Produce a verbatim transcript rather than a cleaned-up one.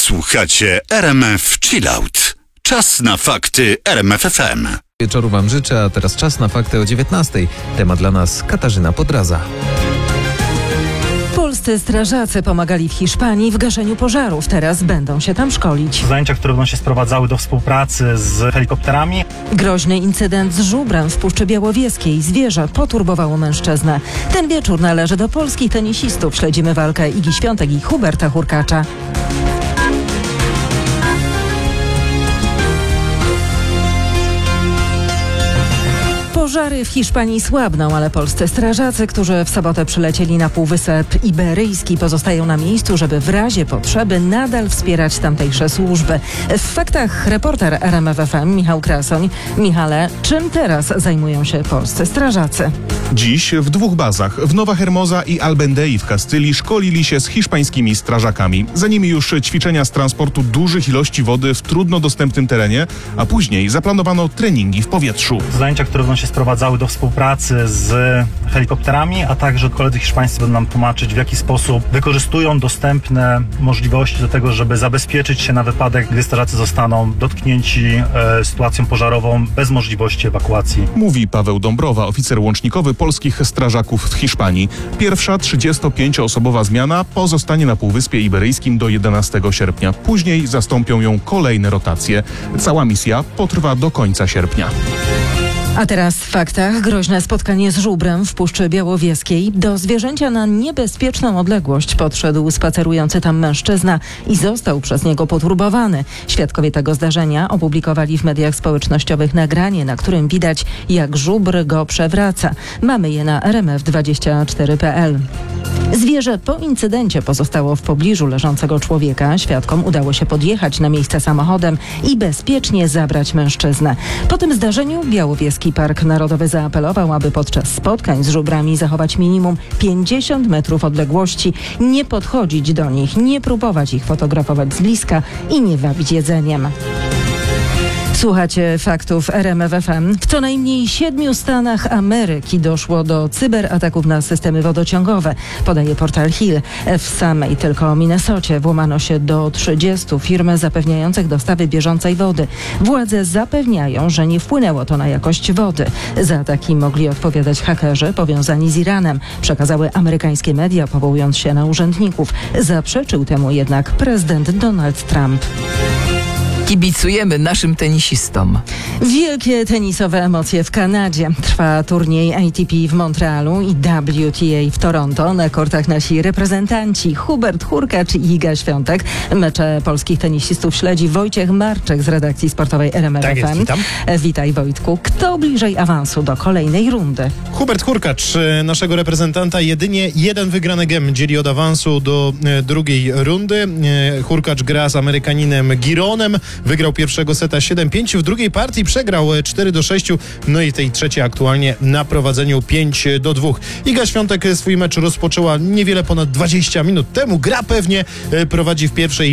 Słuchacie R M F Chillout. Czas na fakty R M F F M. Wieczoru wam życzę, a teraz czas na fakty o dziewiętnastej. Temat dla nas Katarzyna Podraza. Polscy strażacy pomagali w Hiszpanii w gaszeniu pożarów. Teraz będą się tam szkolić. Zajęcia, które będą się sprowadzały do współpracy z helikopterami. Groźny incydent z żubrem w Puszczy Białowieskiej. Zwierzę poturbowało mężczyznę. Ten wieczór należy do polskich tenisistów. Śledzimy walkę Igi Świątek i Huberta Hurkacza. Pożary w Hiszpanii słabną, ale polscy strażacy, którzy w sobotę przylecieli na Półwysep Iberyjski, pozostają na miejscu, żeby w razie potrzeby nadal wspierać tamtejsze służby. W faktach reporter R M F F M Michał Krasoń. Michale, czym teraz zajmują się polscy strażacy? Dziś w dwóch bazach, w Nowa Hermosa i Albendei w Kastylii, szkolili się z hiszpańskimi strażakami. Za nimi już ćwiczenia z transportu dużych ilości wody w trudno dostępnym terenie, a później zaplanowano treningi w powietrzu. Zajęcia, które będą się sprowadzały do współpracy z helikopterami, a także koledzy hiszpańscy będą nam tłumaczyć, w jaki sposób wykorzystują dostępne możliwości do tego, żeby zabezpieczyć się na wypadek, gdy strażacy zostaną dotknięci e, sytuacją pożarową bez możliwości ewakuacji. Mówi Paweł Dąbrowa, oficer łącznikowy polskich strażaków w Hiszpanii. Pierwsza trzydziestopięcioosobowa zmiana pozostanie na Półwyspie Iberyjskim do jedenastego sierpnia. Później zastąpią ją kolejne rotacje. Cała misja potrwa do końca sierpnia. A teraz w faktach. Groźne spotkanie z żubrem w Puszczy Białowieskiej. Do zwierzęcia na niebezpieczną odległość podszedł spacerujący tam mężczyzna i został przez niego poturbowany. Świadkowie tego zdarzenia opublikowali w mediach społecznościowych nagranie, na którym widać, jak żubr go przewraca. Mamy je na R M F dwadzieścia cztery kropka p l. Zwierzę po incydencie pozostało w pobliżu leżącego człowieka. Świadkom udało się podjechać na miejsce samochodem i bezpiecznie zabrać mężczyznę. Po tym zdarzeniu Białowieski Park Narodowy zaapelował, aby podczas spotkań z żubrami zachować minimum pięćdziesiąt metrów odległości, nie podchodzić do nich, nie próbować ich fotografować z bliska i nie wabić jedzeniem. Słuchacie faktów R M F F M. W co najmniej siedmiu stanach Ameryki doszło do cyberataków na systemy wodociągowe, podaje portal Hill. W samej tylko Minnesocie włamano się do trzydziestu firm zapewniających dostawy bieżącej wody. Władze zapewniają, że nie wpłynęło to na jakość wody. Za ataki mogli odpowiadać hakerzy powiązani z Iranem, przekazały amerykańskie media, powołując się na urzędników. Zaprzeczył temu jednak prezydent Donald Trump. Kibicujemy naszym tenisistom. Wielkie tenisowe emocje w Kanadzie. Trwa turniej A T P w Montrealu i W T A w Toronto. Na kortach nasi reprezentanci Hubert Hurkacz i Iga Świątek. Mecze polskich tenisistów śledzi Wojciech Marczek z redakcji sportowej R M F F M. Tak jest, witam. Witaj, Wojtku. Kto bliżej awansu do kolejnej rundy? Hubert Hurkacz, naszego reprezentanta, jedynie jeden wygrany gem dzieli od awansu do e, drugiej rundy. E, Hurkacz gra z Amerykaninem Gironem. Wygrał pierwszego seta siedem pięć, w drugiej partii przegrał cztery do sześciu, no i tej trzeciej aktualnie na prowadzeniu pięć do dwóch. Iga Świątek swój mecz rozpoczęła niewiele ponad dwadzieścia minut temu. Gra pewnie, prowadzi w pierwszej